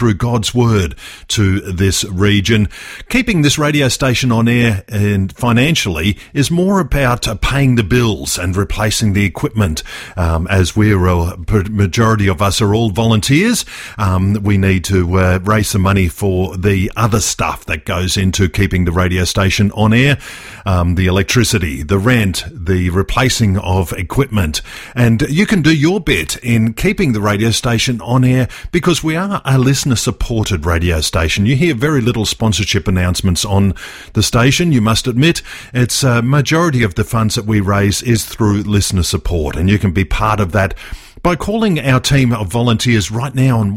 through God's word to this region. Keeping this radio station on air and financially is more about paying the bills and replacing the equipment. As majority of us are all volunteers, we need to raise some money for the other stuff that goes into keeping the radio station on air, the electricity, the rent, the replacing of equipment. And you can do your bit in keeping the radio station on air because we are a listener-supported radio station. You hear very little sponsorship announcements on the station, you must admit. It's a majority of the funds that we raise is through listener support, and you can be part of that by calling our team of volunteers right now on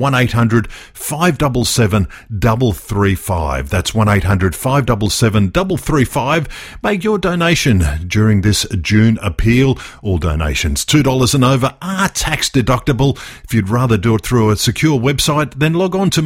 1-800-577-335. That's 1-800-577-335. Make your donation during this June appeal. All donations $2 and over are tax deductible. If you'd rather do it through a secure website, then log on to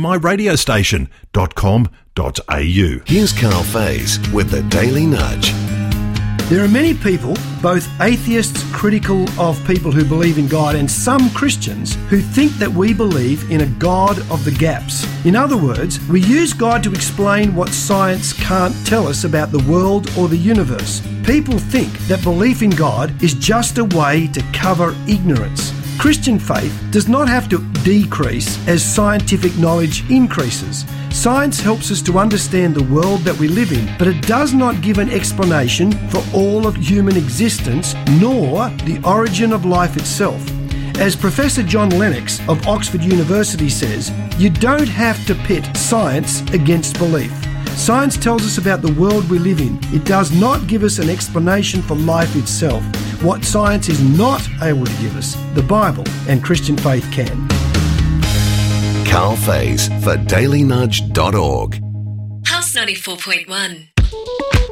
myradiostation.com.au. Here's Carl Faze with the Daily Nudge. There are many people, both atheists critical of people who believe in God and some Christians who think that we believe in a God of the gaps. In other words, we use God to explain what science can't tell us about the world or the universe. People think that belief in God is just a way to cover ignorance. Christian faith does not have to decrease as scientific knowledge increases. Science helps us to understand the world that we live in, but it does not give an explanation for all of human existence, nor the origin of life itself. As Professor John Lennox of Oxford University says, you don't have to pit science against belief. Science tells us about the world we live in. It does not give us an explanation for life itself. What science is not able to give us, the Bible and Christian faith can. Carl Faze for dailynudge.org. House 94.1.